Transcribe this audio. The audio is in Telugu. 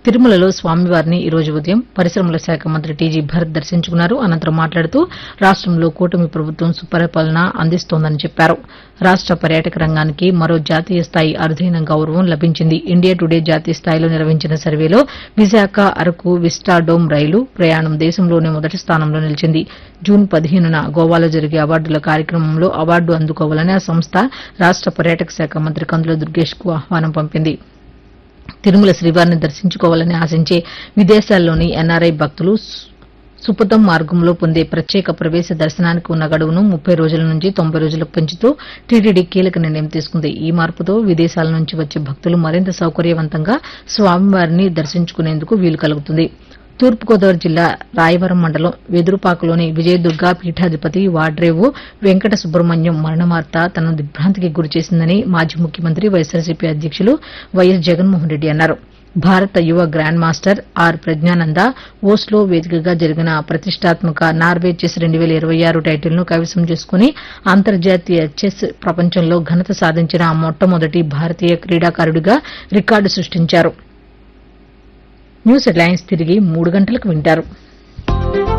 తిరుమలలో స్వామివారిని ఈ రోజు ఉదయం పరిశ్రమల శాఖ మంత్రి టీజీ భరత్ దర్శించుకున్నారు. అనంతరం మాట్లాడుతూ రాష్టంలో కూటమి ప్రభుత్వం సుపరిపాలన అందిస్తోందని చెప్పారు. రాష్ట పర్యాటక రంగానికి మరో జాతీయ స్థాయి అరుదైన గౌరవం లభించింది. ఇండియా టుడే జాతీయ స్థాయిలో నిర్వహించిన సర్వేలో విశాఖ అరకు విస్టాడోమ్ రైలు ప్రయాణం దేశంలోనే మొదటి స్థానంలో నిలిచింది. జూన్ 15న గోవాలో జరిగే అవార్డుల కార్యక్రమంలో అవార్డు అందుకోవాలని ఆ సంస్థ రాష్ట పర్యాటక శాఖ మంత్రి కందుల దుర్గేష్ కు ఆహ్వానం పంపింది. తిరుమల శ్రీవారిని దర్శించుకోవాలని ఆశించే విదేశాల్లోని ఎన్ఆర్ఐ భక్తులు సుపథం మార్గంలో పొందే ప్రత్యేక ప్రవేశ దర్శనానికి ఉన్న గడువును 30 రోజుల నుంచి 90 రోజులకు పెంచుతూ టీటీడీ కీలక నిర్ణయం తీసుకుంది. ఈ మార్పుతో విదేశాల నుంచి వచ్చే భక్తులు మరింత సౌకర్యవంతంగా స్వామివారిని దర్శించుకునేందుకు వీలు కలుగుతుంది. తూర్పుగోదావరి జిల్లా రాయవరం మండలం వెదురుపాకలోని విజయదుర్గ పీఠాధిపతి వాడ్రేవు వెంకట సుబ్రహ్మణ్యం మరణవార్త తనను దిగ్భ్రాంతికి గురిచేసిందని మాజీ ముఖ్యమంత్రి వైఎస్సార్సీపీ అధ్యక్షులు వైఎస్ జగన్మోహన్ రెడ్డి అన్నారు. భారత యువ గ్రాండ్ మాస్టర్ ఆర్ ప్రజ్ఞానంద ఓస్లో వేదికగా జరిగిన ప్రతిష్టాత్మక నార్వే చెస్ 2026 టైటిల్ను కైవసం చేసుకుని అంతర్జాతీయ చెస్ ప్రపంచంలో ఘనత సాధించిన మొట్టమొదటి భారతీయ క్రీడాకారుడిగా రికార్డు సృష్టించారు. న్యూస్ హెడ్లైన్స్ తిరిగి 3 గంటలకు వింటారు.